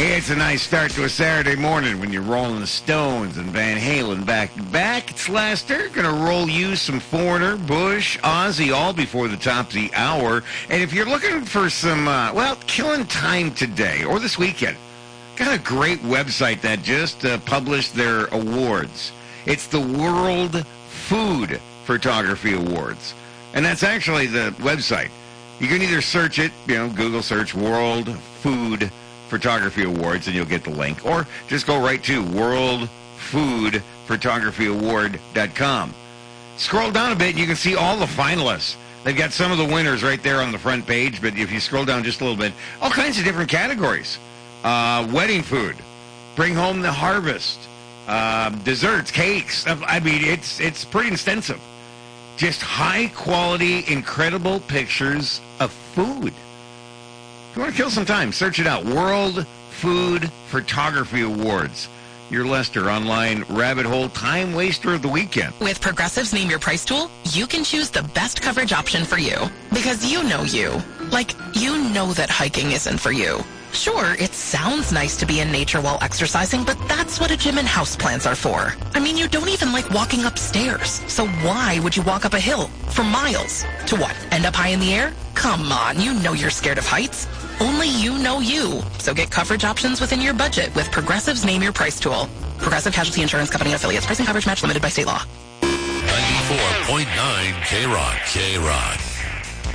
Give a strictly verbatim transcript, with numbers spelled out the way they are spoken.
Hey, it's a nice start to a Saturday morning when you're rolling the Stones and Van Halen back to back. It's Lester, gonna roll you some Foreigner, Bush, Ozzy, all before the top of the hour. And if you're looking for some, uh, well, killing time today or this weekend, got a great website that just uh, published their awards. It's the World Food Photography Awards. And that's actually the website. You can either search it, you know, Google search World Food Photography Awards, and you'll get the link. Or just go right to world food photography award dot com. Scroll down a bit, and you can see all the finalists. They've got some of the winners right there on the front page, but if you scroll down just a little bit, all kinds of different categories. Uh, wedding food, bring home the harvest, uh, desserts, cakes. I mean, it's it's pretty extensive. Just high-quality, incredible pictures of food. If you want to kill some time, search it out. World Food Photography Awards. Your Lester online rabbit hole time waster of the weekend. With Progressive's Name Your Price tool, you can choose the best coverage option for you. Because you know you. Like, you know that hiking isn't for you. Sure, it sounds nice to be in nature while exercising, but that's what a gym and houseplants are for. I mean, you don't even like walking upstairs. So why would you walk up a hill for miles? To what, end up high in the air? Come on, you know you're scared of heights. Only you know you. So get coverage options within your budget with Progressive's Name Your Price tool. Progressive Casualty Insurance Company and affiliates. Pricing coverage match limited by state law. ninety-four point nine K-Rock. K-Rock.